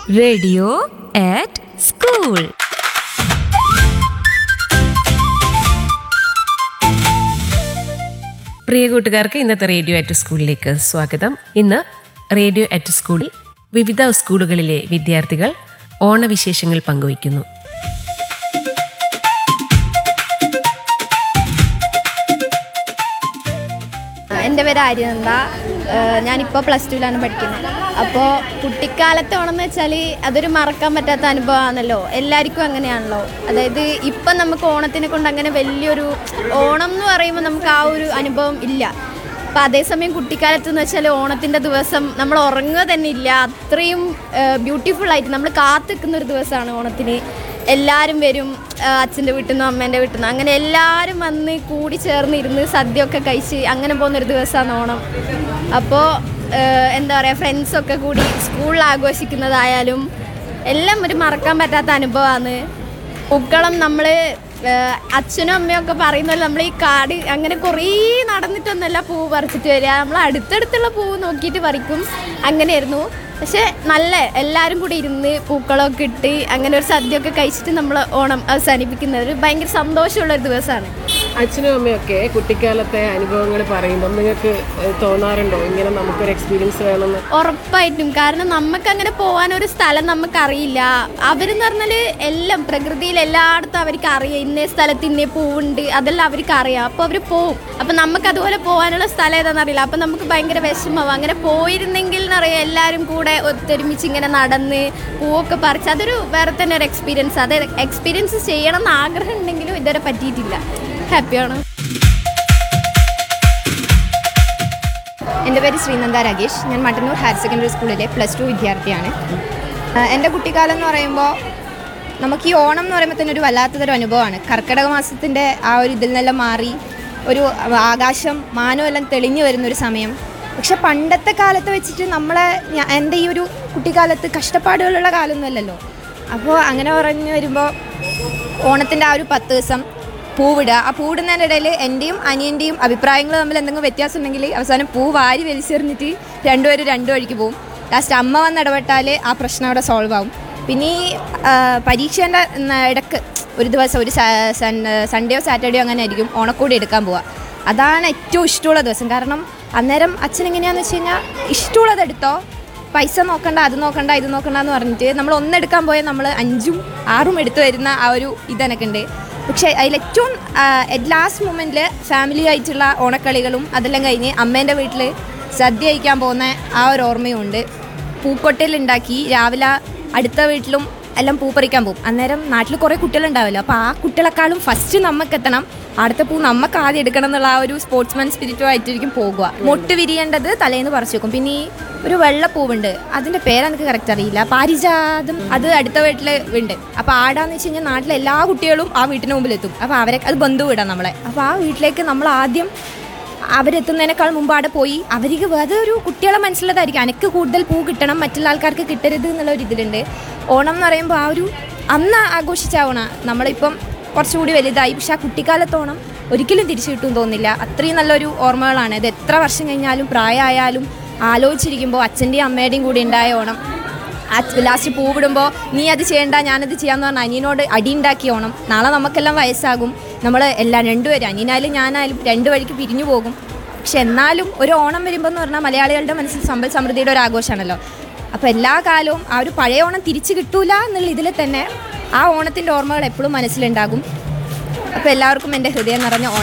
Radio ആറ്റ് school. പ്രിയ കൂട്ടുകാർക്ക് ഇന്നത്തെ radio at സ്കൂളിലേക്ക് സ്വാഗതം. ഇന്ന് റേഡിയോ അറ്റ് സ്കൂളിൽ വിവിധ സ്കൂളുകളിലെ വിദ്യാർത്ഥികൾ ഓണവിശേഷങ്ങൾ പങ്കുവയ്ക്കുന്നു. എൻ്റെ പേര് ആര്യനന്ദ. ഞാനിപ്പോൾ +2 പഠിക്കുന്നത്. അപ്പോൾ കുട്ടിക്കാലത്തെ ഓണം എന്ന് വെച്ചാൽ അതൊരു മറക്കാൻ പറ്റാത്ത അനുഭവമാണല്ലോ. എല്ലാവർക്കും അങ്ങനെയാണല്ലോ. അതായത് ഇപ്പം നമുക്ക് ഓണത്തിനെ കൊണ്ട് അങ്ങനെ വലിയൊരു ഓണം എന്ന് പറയുമ്പോൾ നമുക്ക് ആ ഒരു അനുഭവം ഇല്ല. അപ്പോൾ അതേസമയം കുട്ടിക്കാലത്ത് എന്ന് വെച്ചാൽ ഓണത്തിൻ്റെ ദിവസം നമ്മൾ ഉറങ്ങുക തന്നെ ഇല്ല. അത്രയും ബ്യൂട്ടിഫുള്ളായിട്ട് നമ്മൾ കാത്തിരിക്കുന്നൊരു ദിവസമാണ് ഓണത്തിന്. എല്ലാവരും വരും, അച്ഛൻ്റെ വീട്ടിൽ നിന്നും അമ്മേൻ്റെ വീട്ടിൽ നിന്നും, അങ്ങനെ എല്ലാവരും വന്ന് കൂടി ചേർന്നിരുന്ന് സദ്യയൊക്കെ കഴിച്ച് അങ്ങനെ പോകുന്നൊരു ദിവസമാണ് ഓണം. അപ്പോൾ എന്താ പറയുക, ഫ്രണ്ട്സൊക്കെ കൂടി സ്കൂളിൽ ആഘോഷിക്കുന്നതായാലും എല്ലാം ഒരു മറക്കാൻ പറ്റാത്ത അനുഭവമാണ്. പൂക്കളം നമ്മൾ അച്ഛനും അമ്മയൊക്കെ പറയുന്നത് നമ്മൾ ഈ കാട് അങ്ങനെ കുറേ നടന്നിട്ടൊന്നുമല്ല പൂവ് പറിച്ചിട്ട് വരിക. നമ്മൾ അടുത്തടുത്തുള്ള പൂവ് നോക്കിയിട്ട് പറിക്കും. അങ്ങനെയായിരുന്നു. പക്ഷെ നല്ല എല്ലാവരും കൂടി ഇരുന്ന് പൂക്കളമൊക്കെ ഇട്ട് അങ്ങനെ ഒരു സദ്യയൊക്കെ കഴിച്ചിട്ട് നമ്മൾ ഓണം അവസാനിപ്പിക്കുന്നത് ഒരു ഭയങ്കര സന്തോഷമുള്ളൊരു ദിവസമാണ്. അച്ഛനും അമ്മയൊക്കെ കുട്ടിക്കാലത്തെ അനുഭവങ്ങൾ പറയുമ്പോൾ നിങ്ങൾക്ക് തോന്നാറുണ്ടോ ഇങ്ങനെ നമുക്കൊരു എക്സ്പീരിയൻസ് വേണമെന്ന്? ഉറപ്പായിട്ടും. കാരണം നമുക്കങ്ങനെ പോകാനൊരു സ്ഥലം നമുക്കറിയില്ല. അവരെന്ന് പറഞ്ഞാൽ എല്ലാം പ്രകൃതിയിൽ എല്ലായിടത്തും അവർക്ക് അറിയാം. ഇന്നേ സ്ഥലത്ത് ഇന്നേ പൂവുണ്ട്, അതെല്ലാം അവർക്ക് അറിയാം. അപ്പോൾ അവർ പോവും. അപ്പം നമുക്ക് അതുപോലെ പോകാനുള്ള സ്ഥലം ഏതാണെന്ന് അറിയില്ല. അപ്പം നമുക്ക് ഭയങ്കര വിഷമമാവും. അങ്ങനെ പോയിരുന്നെങ്കിൽ എന്നറിയാം എല്ലാവരും കൂടെ ഒത്തൊരുമിച്ച് ഇങ്ങനെ നടന്ന് പൂവൊക്കെ പറിച്ച് അതൊരു വേറെ തന്നെ ഒരു എക്സ്പീരിയൻസ്. അത് എക്സ്പീരിയൻസ് ചെയ്യണം എന്ന് ആഗ്രഹം ഉണ്ടെങ്കിലും ഇതുവരെ പറ്റിയിട്ടില്ല. ഹാപ്പിയാണ്. എൻ്റെ പേര് ശ്രീനന്ദ രാഗേഷ്. ഞാൻ മട്ടന്നൂർ ഹയർ സെക്കൻഡറി സ്കൂളിലെ +2 വിദ്യാർത്ഥിയാണ്. എൻ്റെ കുട്ടിക്കാലം എന്ന് പറയുമ്പോൾ നമുക്ക് ഈ ഓണം എന്ന് പറയുമ്പോൾ തന്നെ ഒരു വല്ലാത്തതൊരു അനുഭവമാണ്. കർക്കിടക മാസത്തിൻ്റെ ആ ഒരു ഇതിൽ നിന്നെല്ലാം മാറി ഒരു ആകാശം മാനമെല്ലാം തെളിഞ്ഞു വരുന്നൊരു സമയം. പക്ഷെ പണ്ടത്തെ കാലത്ത് വെച്ചിട്ട് എൻ്റെ ഈ ഒരു കുട്ടിക്കാലത്ത് കഷ്ടപ്പാടുകളുള്ള കാലമൊന്നുമല്ലല്ലോ. അപ്പോൾ അങ്ങനെ പറഞ്ഞു വരുമ്പോൾ ഓണത്തിൻ്റെ ആ ഒരു 10 ദിവസം പൂവിടുക. ആ പൂവിടുന്നതിൻ്റെ ഇടയിൽ എൻ്റെയും അനിയൻ്റെയും അഭിപ്രായങ്ങൾ തമ്മിൽ എന്തെങ്കിലും വ്യത്യാസം ഉണ്ടെങ്കിൽ അവസാനം പൂ വാരി വലിച്ചെറിഞ്ഞിട്ട് രണ്ടുപേരും രണ്ടു വഴിക്ക് പോകും. ലാസ്റ്റ് അമ്മ വന്ന് ഇടപെട്ടാൽ ആ പ്രശ്നം അവിടെ സോൾവ് ആവും. പിന്നെ ഈ പരീക്ഷേൻ്റെ ഇടയ്ക്ക് ഒരു ദിവസം ഒരു സൺഡേയോ സാറ്റർഡേയോ അങ്ങനെ ആയിരിക്കും ഓണക്കോടി എടുക്കാൻ പോവുക. അതാണ് ഏറ്റവും ഇഷ്ടമുള്ള ദിവസം. കാരണം അന്നേരം അച്ഛൻ എങ്ങനെയാണെന്ന് വെച്ച് കഴിഞ്ഞാൽ ഇഷ്ടമുള്ളത് എടുത്തോ, പൈസ നോക്കണ്ട, അത് നോക്കണ്ട, ഇത് നോക്കണ്ട എന്ന് പറഞ്ഞിട്ട് നമ്മൾ ഒന്നെടുക്കാൻ പോയാൽ നമ്മൾ 5ഉം 6ഉം എടുത്തു വരുന്ന ആ ഒരു ഇതെനക്ക് ഉണ്ട്. പക്ഷേ അതിലേറ്റവും ലാസ്റ്റ് മൊമെൻറ്റിൽ ഫാമിലി ആയിട്ടുള്ള ഓണക്കളികളും അതെല്ലാം കഴിഞ്ഞ് അമ്മേൻ്റെ വീട്ടിൽ സദ്യ കഴിക്കാൻ പോകുന്ന ആ ഒരു ഓർമ്മയുണ്ട്. പൂക്കൊട്ടലുണ്ടാക്കി രാവിലെ അടുത്ത വീട്ടിലും എല്ലാം പൂ പറിക്കാൻ പോകും. അന്നേരം നാട്ടിൽ കുറേ കുട്ടികളുണ്ടാവില്ല. അപ്പോൾ ആ കുട്ടികളെക്കാളും ഫസ്റ്റ് നമുക്കെത്തണം, അടുത്ത പൂ നമുക്ക് ആദ്യം എടുക്കണം എന്നുള്ള ആ ഒരു സ്പോർട്സ്മാൻ സ്പിരിറ്റുമായിട്ടായിരിക്കും പോകുക. മൊട്ട് വിരിയേണ്ടത് തലേന്ന് പറിച്ചു വെക്കും. പിന്നെ ഈ ഒരു വെള്ളപ്പൂവുണ്ട്, അതിൻ്റെ പേരെനിക്ക് കറക്റ്റ് അറിയില്ല, പാരിജാതം, അത് അടുത്ത വീട്ടിൽ ഉണ്ട്. അപ്പോൾ ആടാന്ന് വെച്ച് കഴിഞ്ഞാൽ നാട്ടിലെ എല്ലാ കുട്ടികളും ആ വീട്ടിന് മുമ്പിലെത്തും. അപ്പോൾ അവരെ അത് ബന്ധു വിടാം നമ്മളെ. അപ്പോൾ ആ വീട്ടിലേക്ക് നമ്മൾ ആദ്യം അവരെത്തുന്നതിനേക്കാൾ മുമ്പ് അവിടെ പോയി അവർക്ക് അതൊരു കുട്ടികളെ മനസ്സിലതായിരിക്കും, എനിക്ക് കൂടുതൽ പൂ കിട്ടണം, മറ്റുള്ള ആൾക്കാർക്ക് കിട്ടരുത് എന്നുള്ള ഒരു ഇതിലുണ്ട്. ഓണം എന്ന് പറയുമ്പോൾ ആ ഒരു അന്ന് ആഘോഷിച്ച ഓണം നമ്മളിപ്പം കുറച്ചുകൂടി വലുതായി. പക്ഷെ ആ കുട്ടിക്കാലത്ത് ഓണം ഒരിക്കലും തിരിച്ചു കിട്ടുമെന്ന് തോന്നുന്നില്ല. അത്രയും നല്ലൊരു ഓർമ്മകളാണ്. ഇത് എത്ര വർഷം കഴിഞ്ഞാലും പ്രായമായാലും ആലോചിച്ചിരിക്കുമ്പോൾ അച്ഛൻ്റെയും അമ്മയുടെയും കൂടി ഉണ്ടായ ഓണം. ലാസ്റ്റ് പൂവിടുമ്പോൾ നീ അത് ചെയ്യണ്ട ഞാനത് ചെയ്യാമെന്ന് പറഞ്ഞാൽ അനിയനോട് അടിയുണ്ടാക്കിയ ഓണം. നാളെ നമുക്കെല്ലാം വയസ്സാകും, നമ്മൾ എല്ലാം രണ്ടുപേരും അനിയനായാലും ഞാനായാലും രണ്ട് വഴിക്ക് പിരിഞ്ഞു പോകും. പക്ഷെ എന്നാലും ഒരു ഓണം വരുമ്പോൾ എന്ന് പറഞ്ഞാൽ മലയാളികളുടെ മനസ്സിൽ സമ്പൽ സമൃദ്ധിയുടെ ഒരു ആഘോഷമാണല്ലോ. അപ്പോൾ എല്ലാ കാലവും ആ ഒരു പഴയ ഓണം തിരിച്ചു കിട്ടൂല എന്നുള്ള ഇതിൽ തന്നെ ആ ഓണത്തിൻ്റെ ഓർമ്മകൾ എപ്പോഴും മനസ്സിലുണ്ടാകും. അപ്പോൾ എല്ലാവർക്കും എൻ്റെ ഹൃദയം നിറഞ്ഞ